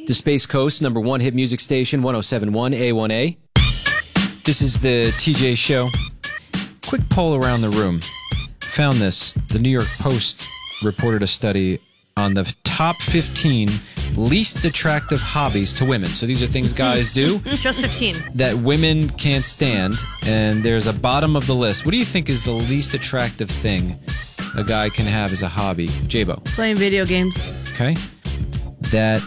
the Space Coast, number one hit music station, 107.1 A1A. This is the TJ Show. Quick poll around the room. Found this. The New York Post reported a study on the top 15 least attractive hobbies to women. So these are things guys do. Just 15. That women can't stand. And there's a bottom of the list. What do you think is the least attractive thing a guy can have as a hobby? J-Bo. Playing video games. Okay. That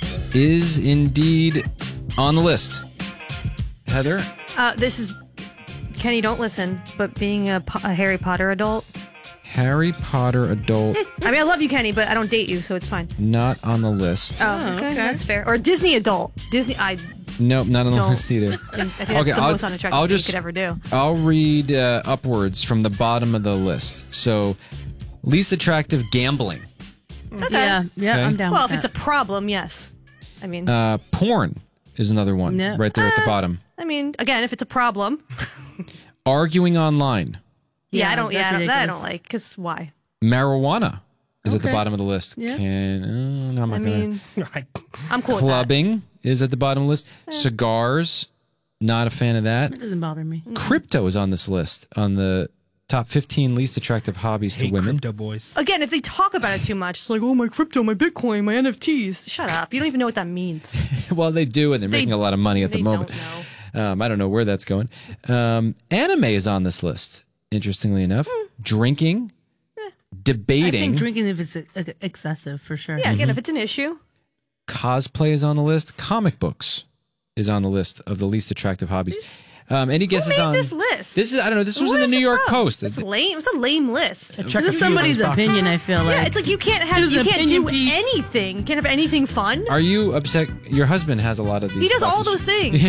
is indeed on the list. Heather? This is... Kenny, don't listen, but being a Harry Potter adult... Harry Potter adult. I mean, I love you, Kenny, but I don't date you, so it's fine. Not on the list. Oh, okay. That's fair. Or Disney adult. Nope, not on the Don't. list either. I think that's the most unattractive thing you could ever do. I'll read upwards from the bottom of the list. So, least attractive, gambling. Okay. Yeah, Okay. I'm down Well, with if it's a that. problem, yes. I mean, Porn is another one, Yeah. right there at the bottom. again, if it's a problem, Arguing online. I don't that's that I ridiculous. don't like. Because why? Marijuana is at the Okay. bottom of the list. Yeah. No, I'm not I gonna. mean, I'm cool with Clubbing is at the bottom of the list. Cigars, not a fan of that. It doesn't bother me. Crypto is on this list, on the top 15 least attractive hobbies to Hate women. crypto boys. that. Again, if they talk about it too much, it's like, oh, my crypto, my Bitcoin, my NFTs. Shut up. You don't even know what that means. Well, they do, and they're making a lot of money at the They moment. don't know. I don't know where that's going. Anime is on this list, interestingly enough. Drinking, I debating, think drinking if it's excessive, for sure. Yeah, again, if it's an issue. cosplay is on the list. Comic books is on the list of the least attractive hobbies. Any guesses Who made on this list? This is I don't know. This was Where in the is New this York from? Post. It's lame. It's a lame list. Check This a is few of somebody's those boxes. opinion, I feel like. Yeah, it's like you can't His do opinion piece. anything. You can't have anything fun. Are you upset? Your husband has a lot of these. He does all boxes. those things.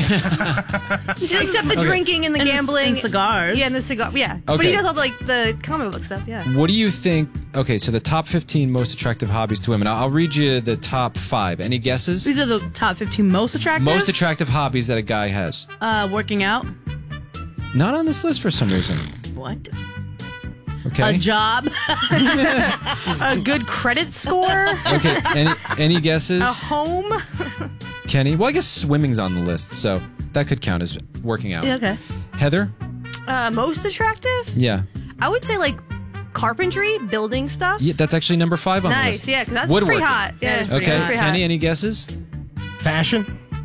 Except the drinking and the gambling. And cigars. Yeah, and the cigar. Yeah. But Okay. he does all the comic book stuff, yeah. What do you think? Okay, so the top 15 most attractive hobbies to women. I'll read you the top 5. Any guesses? These are the top 15 most attractive. Most attractive hobbies that a guy has. Working out. Not on this list for some reason. What? Okay. A job. A good credit score. Okay. Any guesses? A home. Kenny? Well, I guess swimming's on the list, so that could count as working out. Yeah, okay. Heather? Most attractive? Yeah. I would say carpentry, building stuff. Yeah, that's actually number 5 on the Nice, list. yeah, because that's Woodworking. pretty hot. Yeah, it's pretty Okay. hot. Pretty hot. Kenny, any guesses? Fashion?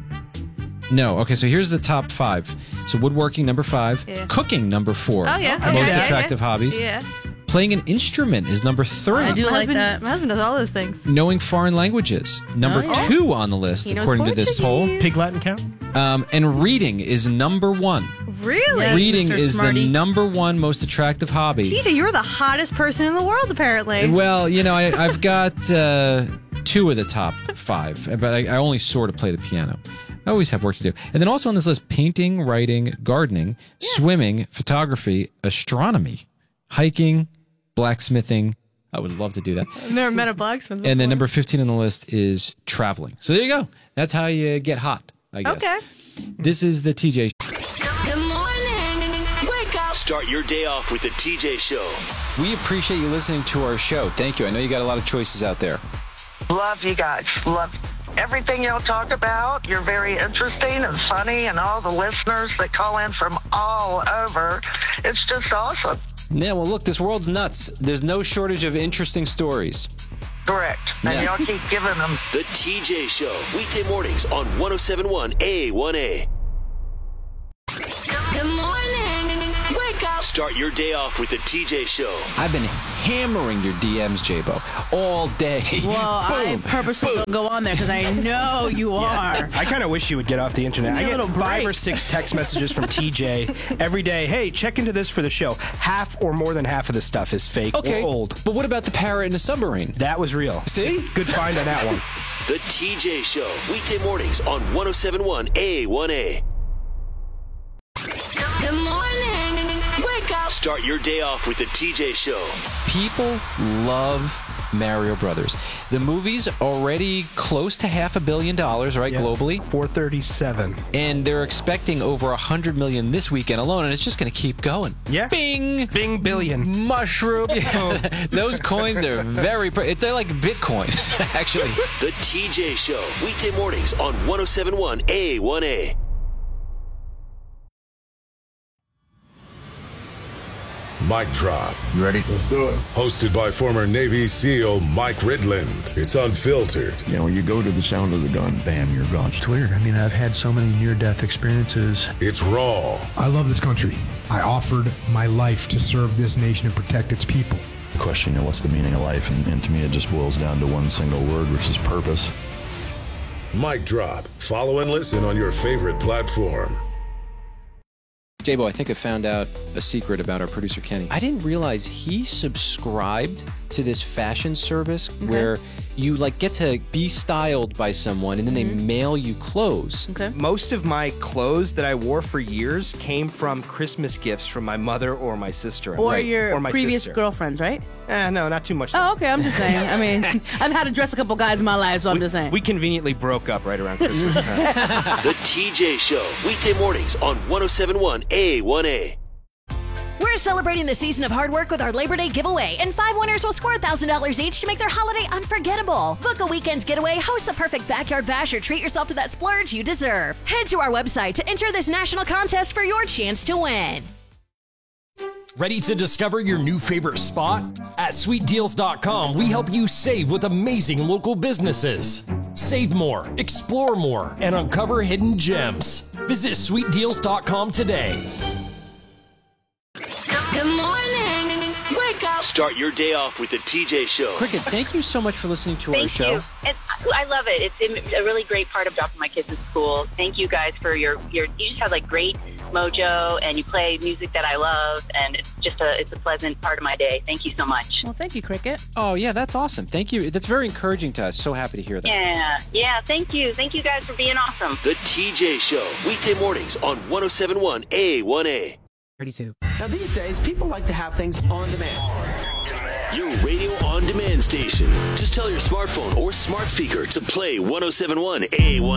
No. Okay, so here's the top 5. So woodworking, number 5. Yeah. Cooking, number 4. Oh, yeah. Most Okay, yeah, attractive yeah. hobbies. Yeah. Playing an instrument is number 3. I do My like husband, that. my husband does all those things. Knowing foreign languages, number Oh, yeah. 2 on the list, He knows according to this poll. Portuguese. Pig Latin count? And reading is number 1. Really? Yes, Reading Mr. is Smarty. the number 1 most attractive hobby. TJ, you're the hottest person in the world, apparently. Well, I've got 2 of the top 5, but I only sort of play the piano. I always have work to do. And then also on this list, painting, writing, gardening, swimming, photography, astronomy, hiking, blacksmithing. I would love to do that. I've never met a blacksmith before. And then number 15 on the list is traveling. So there you go. That's how you get hot, I guess. Okay. This is the TJ. Good morning. Wake up. Start your day off with the TJ Show. We appreciate you listening to our show. Thank you. I know you got a lot of choices out there. Love you guys. Love everything y'all talk about. You're very interesting and funny, and all the listeners that call in from all over. It's just awesome. Yeah, well, look, this world's nuts. There's no shortage of interesting stories. Correct. And y'all keep giving them. The TJ Show. Weekday mornings on 107.1 A1A. Good morning. Wake up. Start your day off with the TJ Show. I've been hammering your DMs, J-Bo, all day. Well, I purposely don't go on there because I know you are. I kind of wish you would get off the internet. I Give me a get little 5 or break. 6 text messages from TJ every day. Hey, check into this for the show. Half or more than half of the stuff is fake or old. But what about the parrot in the submarine? That was real. See? Good find on that one. The TJ Show. Weekday mornings on 107.1 A1A. Good morning. Wake up. Start your day off with the TJ Show. People love Mario Brothers. The movie's already close to $500 million, right, globally? 437. And they're expecting over 100 million this weekend alone, and it's just going to keep going. Yeah. Bing! Bing billion. Mushroom. Those coins are very... They're like Bitcoin, actually. The TJ Show. Weekday mornings on 107.1 A1A. Mic Drop. You ready? Let's do it. Hosted by former Navy SEAL Mike Ridland. It's unfiltered. You know, you go to the sound of the gun, bam, you're gone. It's weird. I mean, I've had so many near-death experiences. It's raw. I love this country. I offered my life to serve this nation and protect its people. The question, you know, what's the meaning of life? And to me, it just boils down to one single word, which is purpose. Mic Drop. Follow and listen on your favorite platform. J-Bo, I think I found out a secret about our producer, Kenny. I didn't realize he subscribed to this fashion service where you like get to be styled by someone and then they mail you clothes. Okay. Most of my clothes that I wore for years came from Christmas gifts from my mother or my sister. Or your my previous sister. girlfriends, right? No, not too much. Oh, okay. I'm just saying. I mean, I've had to dress a couple guys in my life, so I'm just saying. We conveniently broke up right around Christmas time. The TJ Show. Weekday mornings on 107.1 A1A. We're celebrating the season of hard work with our Labor Day giveaway, and 5 winners will score $1,000 each to make their holiday unforgettable. Book a weekend getaway, host the perfect backyard bash, or treat yourself to that splurge you deserve. Head to our website to enter this national contest for your chance to win. Ready to discover your new favorite spot? At sweetdeals.com, we help you save with amazing local businesses. Save more, explore more, and uncover hidden gems. Visit sweetdeals.com today. Good morning. Wake up. Start your day off with the TJ Show. Cricket, thank you so much for listening to our show. I love it. It's a really great part of dropping my kids in school. Thank you guys for you just have like great mojo and you play music that I love, and it's a pleasant part of my day. Thank you so much. Well, thank you, Cricket. Oh, yeah, that's awesome. Thank you. That's very encouraging to us. So happy to hear that. Yeah, thank you. Thank you guys for being awesome. The TJ Show. Weekday mornings on 107.1 A1A. 32. Now, these days, people like to have things on demand. Your radio on demand station. Just tell your smartphone or smart speaker to play 107.1 A1A.